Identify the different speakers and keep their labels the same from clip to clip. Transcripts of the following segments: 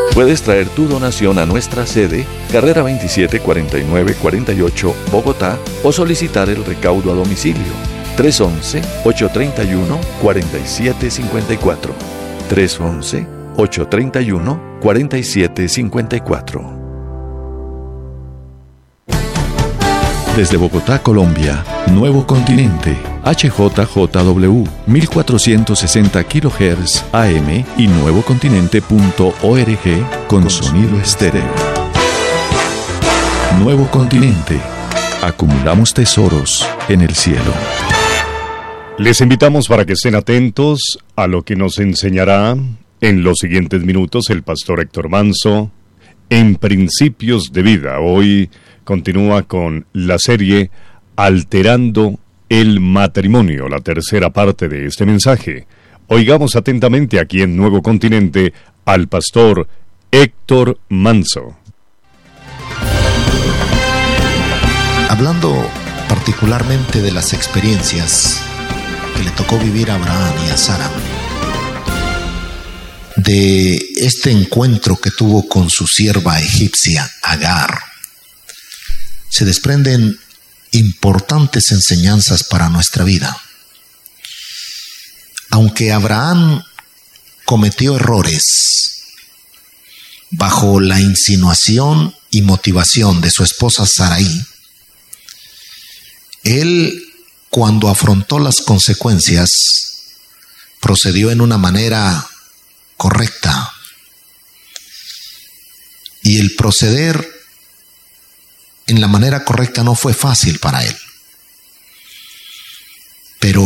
Speaker 1: Puedes traer tu donación a nuestra sede, Carrera 27 49 48, Bogotá, o solicitar el recaudo a domicilio. 311-831-4754. 311-831-4754. Desde Bogotá, Colombia, Nuevo Continente, HJJW, 1460 kHz AM y nuevocontinente.org con sonido estéreo. Nuevo Continente. Acumulamos tesoros en el cielo.
Speaker 2: Les invitamos para que estén atentos a lo que nos enseñará en los siguientes minutos el pastor Héctor Manso en Principios de Vida. Hoy continúa con la serie Alterando el Matrimonio, la tercera parte de este mensaje. Oigamos atentamente aquí en Nuevo Continente al pastor Héctor Manso.
Speaker 3: Hablando particularmente de las experiencias que le tocó vivir a Abraham y a Sara, de este encuentro que tuvo con su sierva egipcia Agar, se desprenden importantes enseñanzas para nuestra vida. Aunque Abraham cometió errores bajo la insinuación y motivación de su esposa Sarai, él, cuando afrontó las consecuencias, procedió en una manera correcta. Y el proceder en la manera correcta no fue fácil para él, pero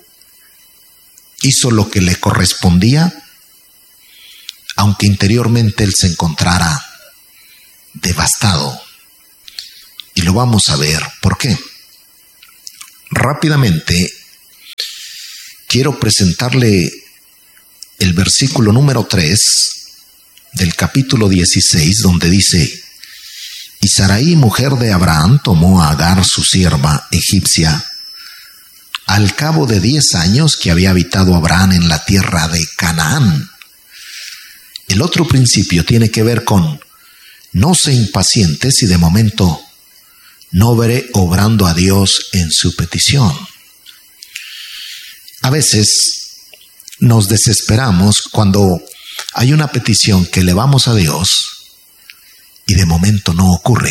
Speaker 3: hizo lo que le correspondía, aunque interiormente él se encontrara devastado. Y lo vamos a ver por qué. Rápidamente quiero presentarle el versículo número 3 del capítulo 16, donde dice: Y Sarai, mujer de Abraham, tomó a Agar, su sierva egipcia, al cabo de 10 años que había habitado Abraham en la tierra de Canaán. El otro principio tiene que ver con: no se impaciente si de momento no veré obrando a Dios en su petición. A veces nos desesperamos cuando hay una petición que elevamos a Dios y de momento no ocurre.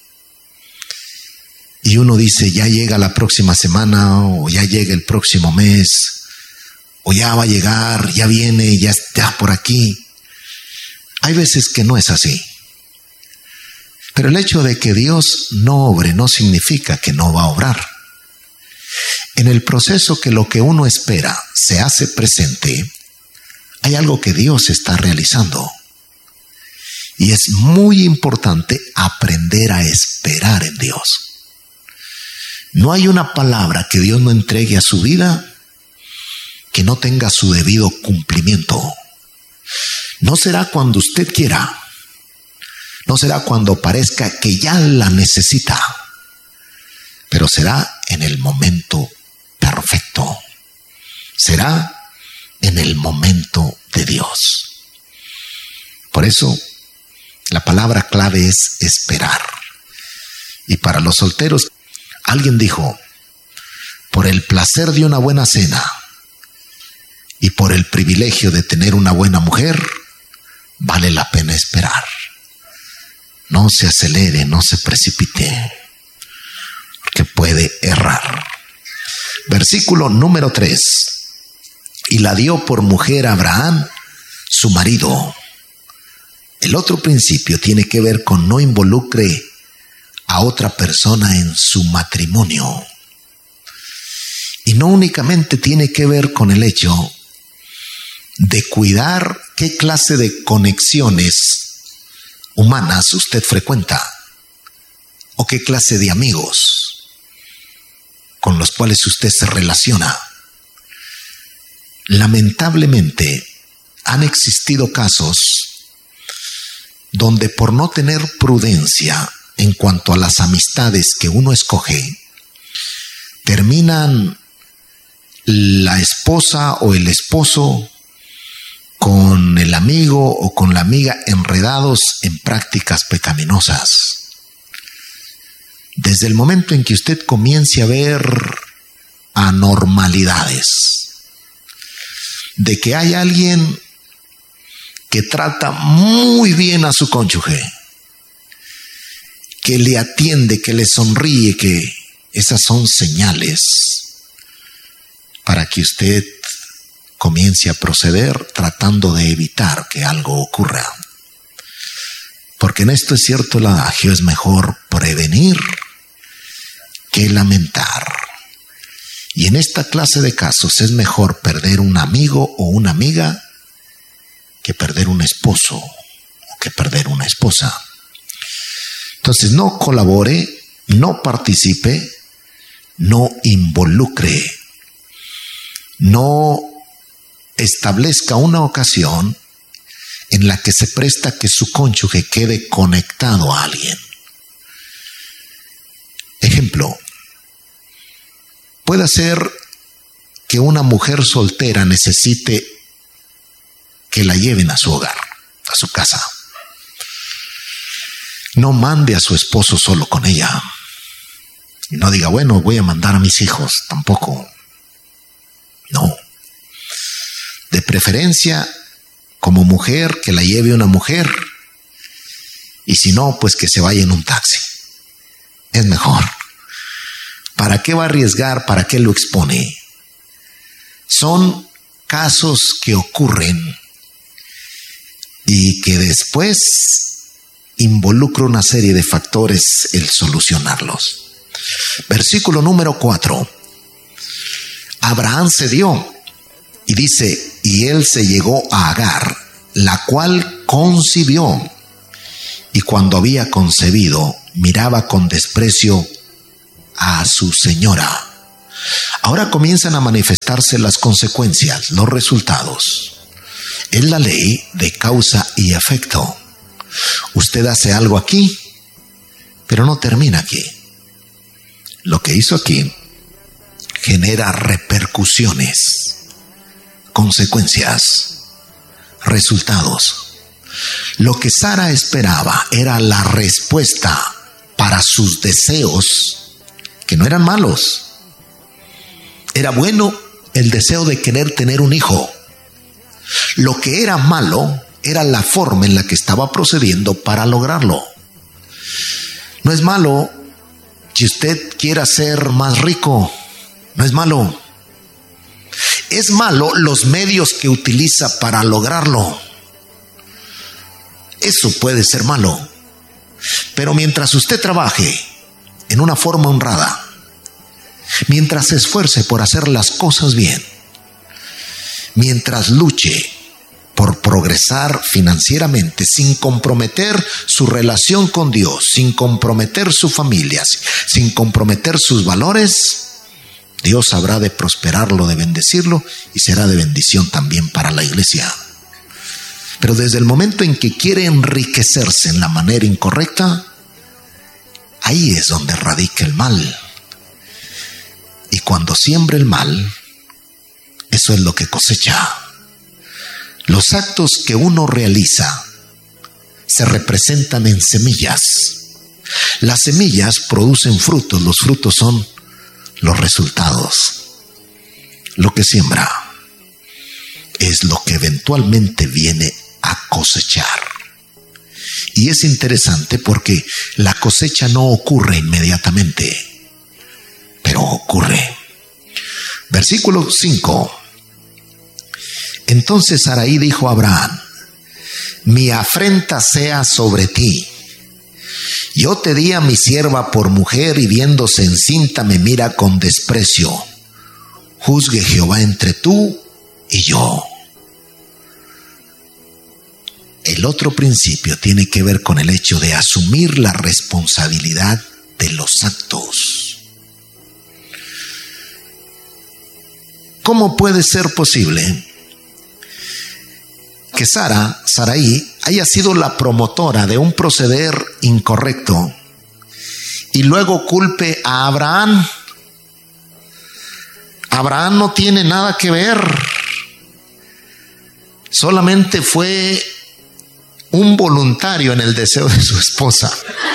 Speaker 3: Y uno dice, ya llega la próxima semana, o ya llega el próximo mes, o ya va a llegar, ya viene, ya está por aquí. Hay veces que no es así. Pero el hecho de que Dios no obre no significa que no va a obrar. En el proceso que lo que uno espera se hace presente, hay algo que Dios está realizando. Y es muy importante aprender a esperar en Dios. No hay una palabra que Dios no entregue a su vida que no tenga su debido cumplimiento. No será cuando usted quiera. No será cuando parezca que ya la necesita. Pero será en el momento perfecto. Será en el momento de Dios. Por eso, la palabra clave es esperar. Y para los solteros, alguien dijo, por el placer de una buena cena y por el privilegio de tener una buena mujer, vale la pena esperar. No se acelere, no se precipite, porque puede errar. Versículo número 3. Y la dio por mujer a Abraham, su marido. El otro principio tiene que ver con no involucre a otra persona en su matrimonio. Y no únicamente tiene que ver con el hecho de cuidar qué clase de conexiones humanas usted frecuenta o qué clase de amigos con los cuales usted se relaciona. Lamentablemente han existido casos donde por no tener prudencia en cuanto a las amistades que uno escoge, terminan la esposa o el esposo con el amigo o con la amiga enredados en prácticas pecaminosas. Desde el momento en que usted comience a ver anormalidades, de que hay alguien que trata muy bien a su cónyuge, que le atiende, que le sonríe, que esas son señales para que usted comience a proceder tratando de evitar que algo ocurra. Porque en esto es cierto el adagio, es mejor prevenir que lamentar. Y en esta clase de casos es mejor perder un amigo o una amiga que perder un esposo o que perder una esposa. Entonces no colabore, no participe, no involucre, no establezca una ocasión en la que se presta que su cónyuge quede conectado a alguien. Ejemplo, puede ser que una mujer soltera necesite que la lleven a su hogar, a su casa. No mande a su esposo solo con ella. Y no diga, bueno, voy a mandar a mis hijos. Tampoco. No. De preferencia, como mujer, que la lleve una mujer. Y si no, pues que se vaya en un taxi. Es mejor. ¿Para qué va a arriesgar? ¿Para qué lo expone? Son casos que ocurren y que después involucra una serie de factores el solucionarlos. Versículo número 4. Abraham cedió y dice, y él se llegó a Agar, la cual concibió, y cuando había concebido, miraba con desprecio a su señora. Ahora comienzan a manifestarse las consecuencias, los resultados. Es la ley de causa y efecto. Usted hace algo aquí, pero no termina aquí. Lo que hizo aquí genera repercusiones, consecuencias, resultados. Lo que Sara esperaba era la respuesta para sus deseos, que no eran malos. Era bueno el deseo de querer tener un hijo. Lo que era malo era la forma en la que estaba procediendo para lograrlo. No es malo que usted quiera ser más rico. No es malo. Es malo los medios que utiliza para lograrlo. Eso puede ser malo. Pero mientras usted trabaje en una forma honrada, mientras se esfuerce por hacer las cosas bien, mientras luche por progresar financieramente sin comprometer su relación con Dios, sin comprometer su familia, sin comprometer sus valores, Dios habrá de prosperarlo, de bendecirlo y será de bendición también para la iglesia. Pero desde el momento en que quiere enriquecerse en la manera incorrecta, ahí es donde radica el mal. Y cuando siembra el mal, eso es lo que cosecha. Los actos que uno realiza se representan en semillas. Las semillas producen frutos, los frutos son los resultados. Lo que siembra es lo que eventualmente viene a cosechar. Y es interesante porque la cosecha no ocurre inmediatamente, pero ocurre. Versículo 5. Entonces Sarai dijo a Abraham: mi afrenta sea sobre ti. Yo te di a mi sierva por mujer y viéndose encinta me mira con desprecio. Juzgue Jehová entre tú y yo. El otro principio tiene que ver con el hecho de asumir la responsabilidad de los actos. ¿Cómo puede ser posible que Sarai haya sido la promotora de un proceder incorrecto y luego culpe a Abraham? Abraham no tiene nada que ver. Solamente fue un voluntario en el deseo de su esposa.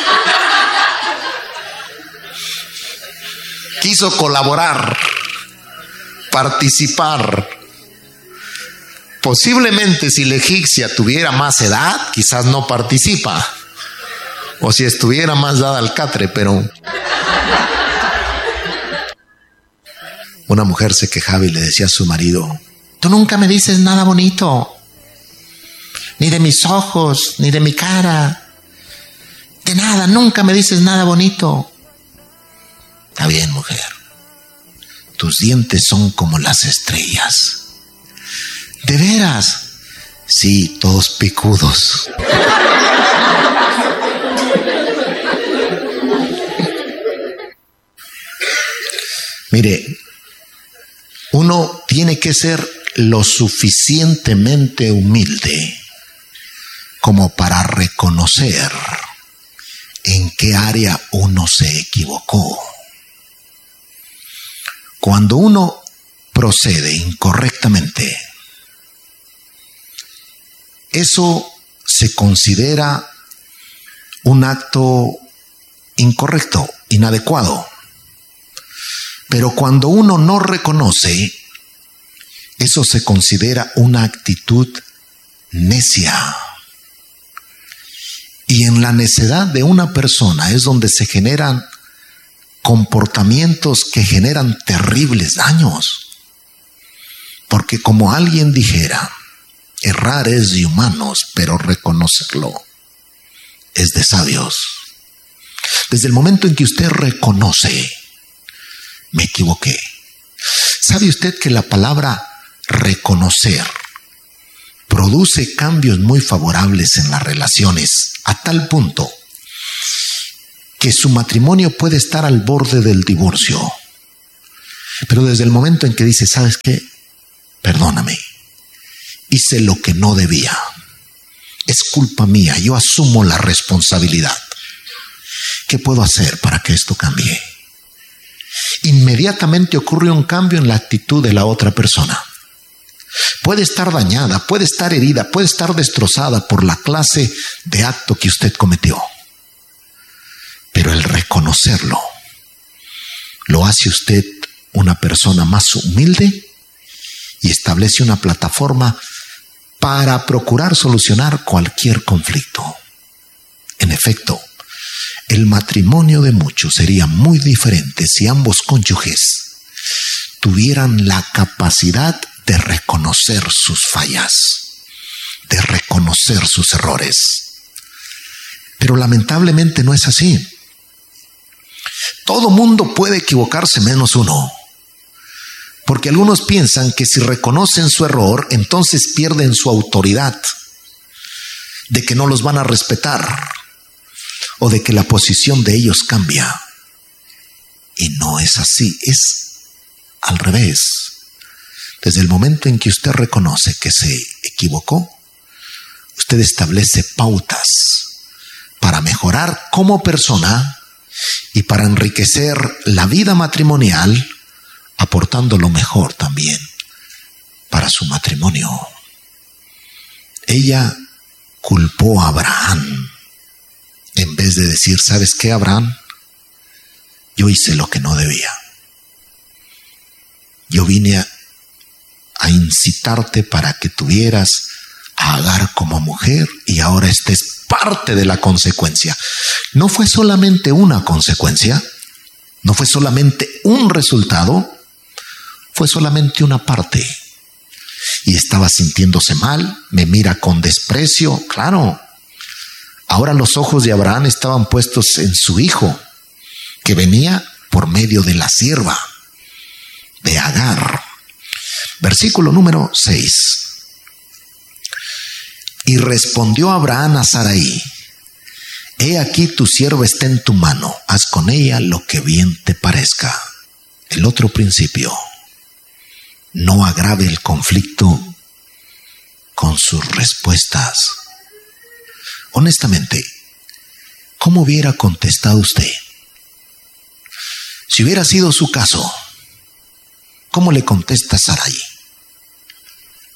Speaker 3: Quiso colaborar, participar. Posiblemente si la egipcia tuviera más edad, quizás no participa. O si estuviera más dada al catre, pero... Una mujer se quejaba y le decía a su marido: tú nunca me dices nada bonito, ni de mis ojos, ni de mi cara, de nada, nunca me dices nada bonito. Está bien, mujer, tus dientes son como las estrellas. ¿De veras? Sí, todos picudos. Mire, uno tiene que ser lo suficientemente humilde como para reconocer en qué área uno se equivocó. Cuando uno procede incorrectamente, eso se considera un acto incorrecto, inadecuado. Pero cuando uno no reconoce, eso se considera una actitud necia. Y en la necedad de una persona es donde se generan comportamientos que generan terribles daños. Porque como alguien dijera, errar es de humanos, pero reconocerlo es de sabios. Desde el momento en que usted reconoce: me equivoqué. ¿Sabe usted que la palabra reconocer produce cambios muy favorables en las relaciones, a tal punto que su matrimonio puede estar al borde del divorcio? Pero desde el momento en que dice: ¿sabes qué? Perdóname, hice lo que no debía, es culpa mía, yo asumo la responsabilidad. ¿Qué puedo hacer para que esto cambie? Inmediatamente ocurre un cambio en la actitud de la otra persona. Puede estar dañada, puede estar herida, puede estar destrozada por la clase de acto que usted cometió. Pero el reconocerlo lo hace usted una persona más humilde y establece una plataforma para procurar solucionar cualquier conflicto. En efecto, el matrimonio de muchos sería muy diferente si ambos cónyuges tuvieran la capacidad de reconocer sus fallas, de reconocer sus errores. Pero lamentablemente no es así. Todo mundo puede equivocarse menos uno, porque algunos piensan que si reconocen su error, entonces pierden su autoridad, de que no los van a respetar, o de que la posición de ellos cambia. Y no es así, es al revés. Desde el momento en que usted reconoce que se equivocó, usted establece pautas para mejorar como persona y para enriquecer la vida matrimonial, aportando lo mejor también para su matrimonio. Ella culpó a Abraham en vez de decir: ¿sabes qué, Abraham? Yo hice lo que no debía. Yo vine a incitarte para que tuvieras a Agar como mujer y ahora esta es parte de la consecuencia. No fue solamente una consecuencia, no fue solamente un resultado, fue solamente una parte. Y estaba sintiéndose mal, me mira con desprecio, claro. Ahora los ojos de Abraham estaban puestos en su hijo, que venía por medio de la sierva de Agar. Versículo número 6. Y respondió Abraham a Sarai: he aquí tu sierva está en tu mano, haz con ella lo que bien te parezca. El otro principio: no agrave el conflicto con sus respuestas. Honestamente, ¿cómo hubiera contestado usted? Si hubiera sido su caso, ¿cómo le contesta Sarai?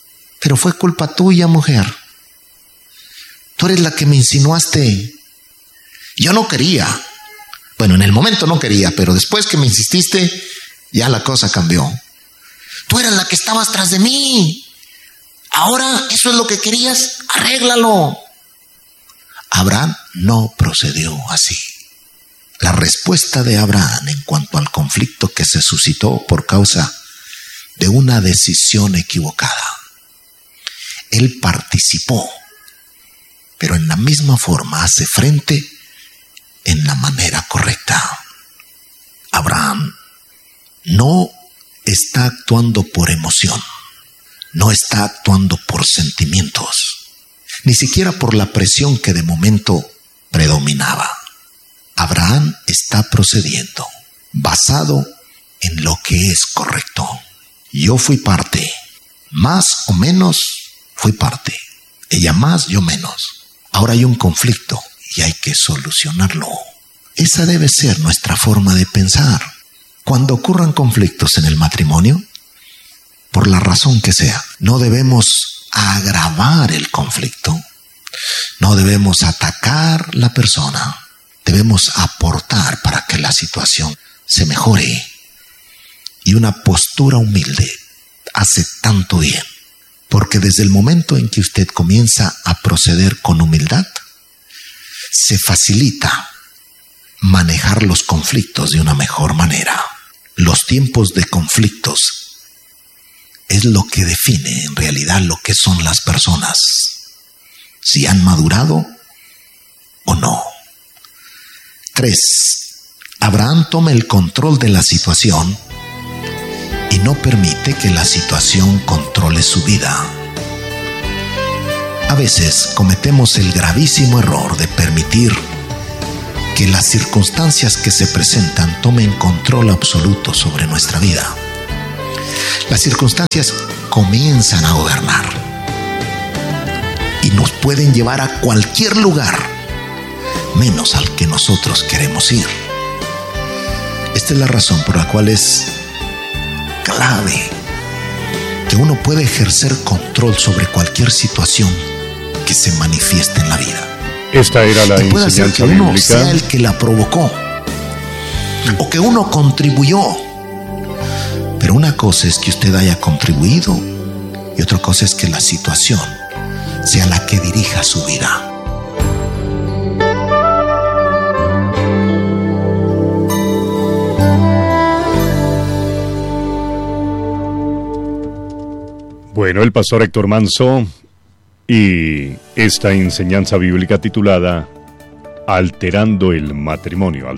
Speaker 3: Pero fue culpa tuya, mujer. Tú eres la que me insinuaste. Yo no quería. Bueno, en el momento no quería, pero después que me insististe, ya la cosa cambió. Tú eras la que estabas tras de mí. Ahora, ¿eso es lo que querías? Arréglalo. Abraham no procedió así. La respuesta de Abraham en cuanto al conflicto que se suscitó por causa de una decisión equivocada. Él participó, pero en la misma forma hace frente en la manera correcta. Abraham no está actuando por emoción, no está actuando por sentimientos, ni siquiera por la presión que de momento predominaba. Abraham está procediendo basado en lo que es correcto. Yo fui parte, más o menos fui parte. Ella más, yo menos. Ahora hay un conflicto y hay que solucionarlo. Esa debe ser nuestra forma de pensar. Cuando ocurran conflictos en el matrimonio, por la razón que sea, no debemos agravar el conflicto, no debemos atacar la persona, debemos aportar para que la situación se mejore. Y una postura humilde hace tanto bien, porque desde el momento en que usted comienza a proceder con humildad, se facilita manejar los conflictos de una mejor manera. Los tiempos de conflictos es lo que define en realidad lo que son las personas, si han madurado o no. 3. Abraham toma el control de la situación y no permite que la situación controle su vida. A veces cometemos el gravísimo error de permitir que las circunstancias que se presentan tomen control absoluto sobre nuestra vida. Las circunstancias comienzan a gobernar y nos pueden llevar a cualquier lugar, menos al que nosotros queremos ir. Esta es la razón por la cual es clave que uno puede ejercer control sobre cualquier situación que se manifieste en la vida.
Speaker 2: Esta era la
Speaker 3: y puede ser que
Speaker 2: enseñanza
Speaker 3: uno
Speaker 2: bíblica.
Speaker 3: sea el que la provocó o que uno contribuyó. Pero una cosa es que usted haya contribuido y otra cosa es que la situación sea la que dirija su vida.
Speaker 2: Bueno, el pastor Héctor Manso y esta enseñanza bíblica titulada Alterando el matrimonio.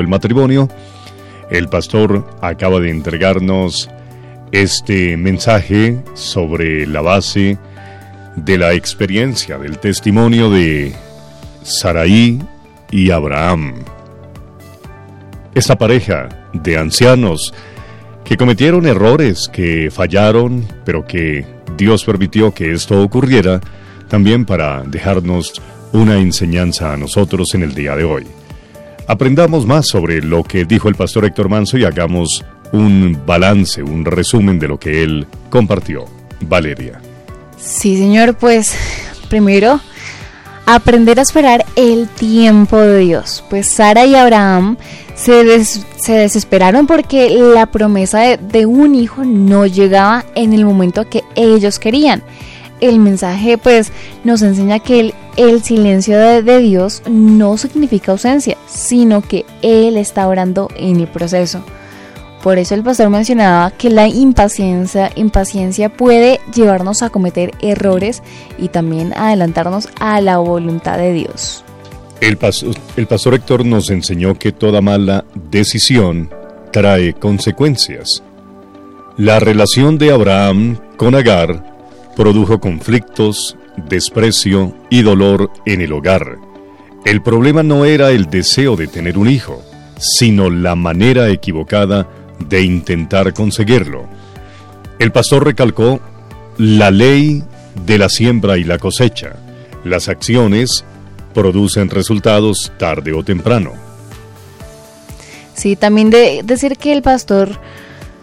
Speaker 2: El pastor acaba de entregarnos este mensaje sobre la base de la experiencia, del testimonio de Sarai y Abraham. Esta pareja de ancianos que cometieron errores, que fallaron, pero que Dios permitió que esto ocurriera también para dejarnos una enseñanza a nosotros en el día de hoy. Aprendamos más sobre lo que dijo el pastor Héctor Manso y hagamos un balance, un resumen de lo que él compartió. Valeria.
Speaker 4: Sí, señor, pues primero, aprender a esperar el tiempo de Dios. Pues Sara y Abraham se desesperaron porque la promesa de un hijo no llegaba en el momento que ellos querían. El mensaje pues nos enseña que el silencio de Dios no significa ausencia, sino que Él está orando en el proceso. Por eso el pastor mencionaba que la impaciencia puede llevarnos a cometer errores y también adelantarnos a la voluntad de Dios.
Speaker 2: El pastor Héctor nos enseñó que toda mala decisión trae consecuencias. La relación de Abraham con Agar produjo conflictos, desprecio y dolor en el hogar. El problema no era el deseo de tener un hijo, sino la manera equivocada de intentar conseguirlo. El pastor recalcó la ley de la siembra y la cosecha. Las acciones producen resultados tarde o temprano.
Speaker 4: Sí, también de decir que el pastor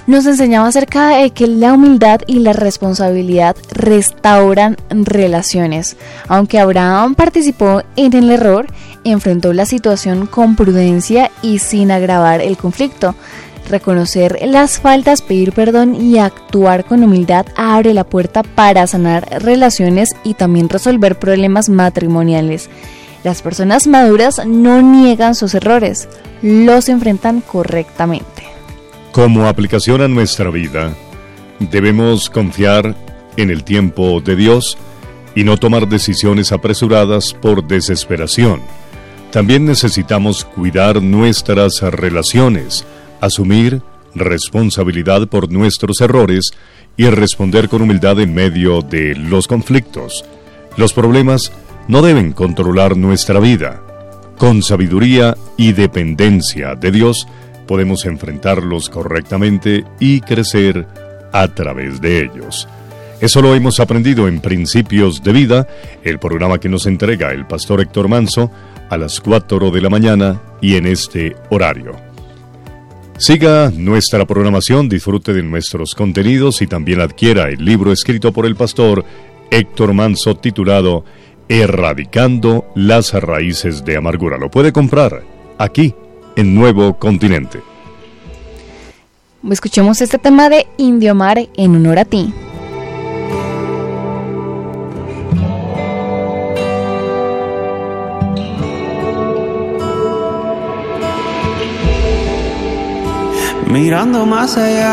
Speaker 4: nos enseñaba acerca de que la humildad y la responsabilidad restauran relaciones. Aunque Abraham participó en el error, enfrentó la situación con prudencia y sin agravar el conflicto. Reconocer las faltas, pedir perdón y actuar con humildad abre la puerta para sanar relaciones y también resolver problemas matrimoniales. Las personas maduras no niegan sus errores, los enfrentan correctamente.
Speaker 2: Como aplicación a nuestra vida, debemos confiar en el tiempo de Dios y no tomar decisiones apresuradas por desesperación. También necesitamos cuidar nuestras relaciones, asumir responsabilidad por nuestros errores y responder con humildad en medio de los conflictos. Los problemas no deben controlar nuestra vida. Con sabiduría y dependencia de Dios, podemos enfrentarlos correctamente y crecer a través de ellos. Eso lo hemos aprendido en Principios de Vida, el programa que nos entrega el pastor Héctor Manso a las 4 de la mañana y en este horario. Siga nuestra programación, disfrute de nuestros contenidos y también adquiera el libro escrito por el pastor Héctor Manso titulado Erradicando las raíces de amargura. Lo puede comprar aquí en Nuevo Continente.
Speaker 4: Escuchemos este tema de Indio Mar en honor a ti.
Speaker 5: Mirando más allá